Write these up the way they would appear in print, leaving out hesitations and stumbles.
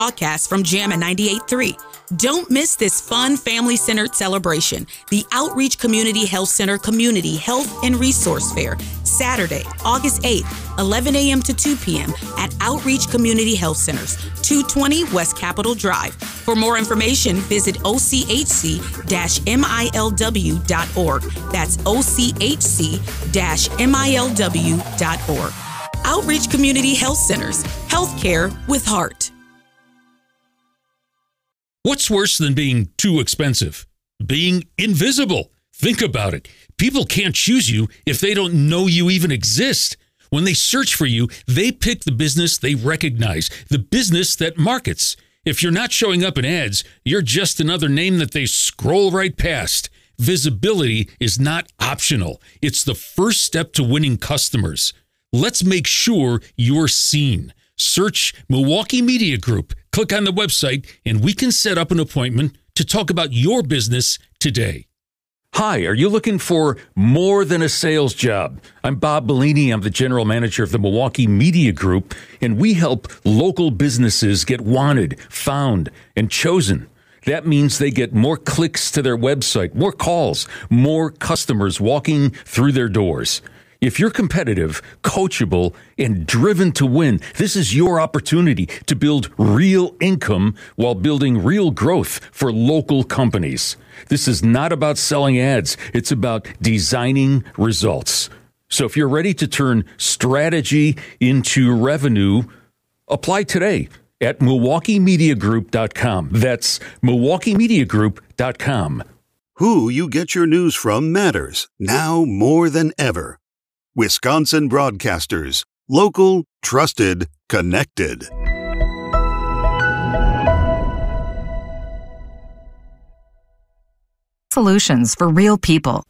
Podcast from Jam at 98.3. Don't miss this fun family-centered celebration, the Outreach Community Health Center Community Health and Resource Fair, Saturday, August 8th, 11 a.m. to 2 p.m. at Outreach Community Health Centers, 220 West Capitol Drive. For more information, visit ochc-milw.org. That's ochc-milw.org. Outreach Community Health Centers, healthcare with heart. What's worse than being too expensive? Being invisible. Think about it. People can't choose you if they don't know you even exist. When they search for you, they pick the business they recognize, the business that markets. If you're not showing up in ads, you're just another name that they scroll right past. Visibility is not optional. It's the first step to winning customers. Let's make sure you're seen. Search Milwaukee Media Group. Click on the website, and we can set up an appointment to talk about your business today. Hi, are you looking for more than a sales job? I'm Bob Bellini. I'm the general manager of the Milwaukee Media Group, and we help local businesses get wanted, found, and chosen. That means they get more clicks to their website, more calls, more customers walking through their doors. If you're competitive, coachable, and driven to win, this is your opportunity to build real income while building real growth for local companies. This is not about selling ads. It's about designing results. So if you're ready to turn strategy into revenue, apply today at MilwaukeeMediaGroup.com. That's MilwaukeeMediaGroup.com. Who you get your news from matters, now more than ever. Wisconsin Broadcasters. Local, trusted, connected. Solutions for real people.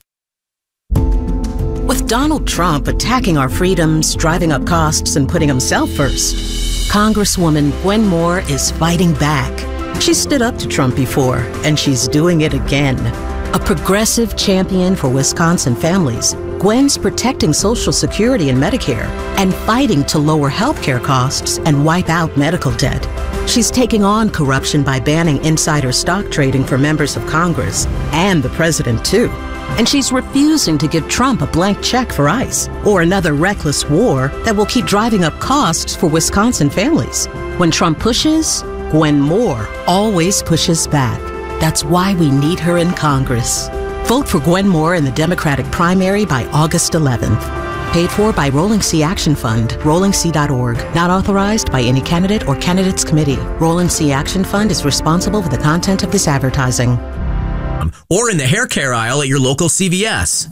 With Donald Trump attacking our freedoms, driving up costs, and putting himself first, Congresswoman Gwen Moore is fighting back. She stood up to Trump before, and she's doing it again. A progressive champion for Wisconsin families, Gwen's protecting Social Security and Medicare and fighting to lower healthcare costs and wipe out medical debt. She's taking on corruption by banning insider stock trading for members of Congress and the president, too. And she's refusing to give Trump a blank check for ICE or another reckless war that will keep driving up costs for Wisconsin families. When Trump pushes, Gwen Moore always pushes back. That's why we need her in Congress. Vote for Gwen Moore in the Democratic primary by August 11th. Paid for by Rolling Sea Action Fund, RollingSea.org. Not authorized by any candidate or candidates committee. Rolling Sea Action Fund is responsible for the content of this advertising. Or in the hair care aisle at your local CVS.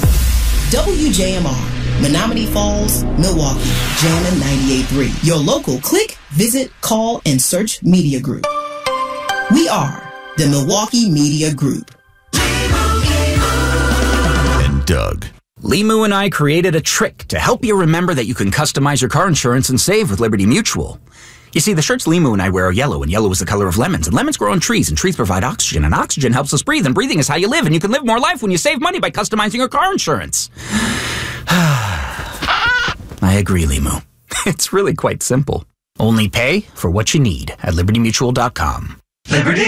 WJMR, Menominee Falls, Milwaukee, Jammin' 98.3. Your local click, visit, call, and search media group. We are the Milwaukee Media Group. And Doug. Limu and I created a trick to help you remember that you can customize your car insurance and save with Liberty Mutual. You see, the shirts Limu and I wear are yellow, and yellow is the color of lemons, and lemons grow on trees, and trees provide oxygen, and oxygen helps us breathe, and breathing is how you live, and you can live more life when you save money by customizing your car insurance. I agree, Limu. It's really quite simple. Only pay for what you need at LibertyMutual.com. Liberty